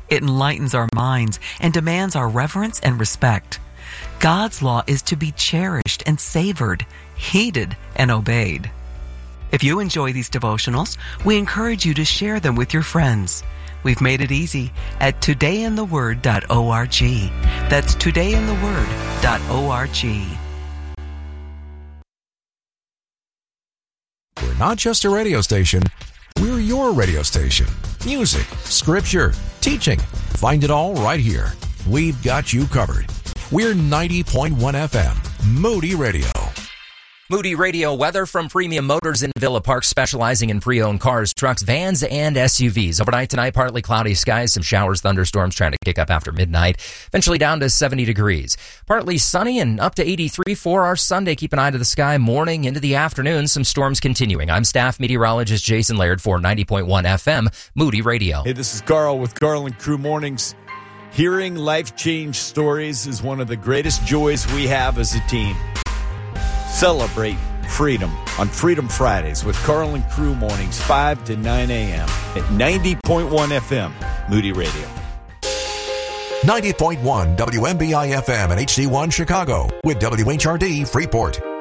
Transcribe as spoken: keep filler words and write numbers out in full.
It enlightens our minds and demands our reverence and respect. God's law is to be cherished and savored, heeded and obeyed. If you enjoy these devotionals, we encourage you to share them with your friends. We've made it easy at today in the word dot org. That's today in the word dot org. We're not just a radio station, we're your radio station. Music, scripture, teaching. Find it all right here. We've got you covered. We're ninety point one F M, Moody Radio. Moody Radio weather from Premium Motors in Villa Park, specializing in pre-owned cars, trucks, vans, and S U Vs. Overnight tonight, partly cloudy skies, some showers, thunderstorms trying to kick up after midnight, eventually down to seventy degrees. Partly sunny and up to eighty-three for our Sunday. Keep an eye to the sky morning into the afternoon, some storms continuing. I'm staff meteorologist Jason Laird for ninety point one F M, Moody Radio. Hey, this is Carl with Garland Crew Mornings. Hearing life-change stories is one of the greatest joys we have as a team. Celebrate freedom on Freedom Fridays with Carl and Crew Mornings, five to nine a.m. at ninety point one F M, Moody Radio. ninety point one W M B I F M and H D one Chicago with W H R D Freeport.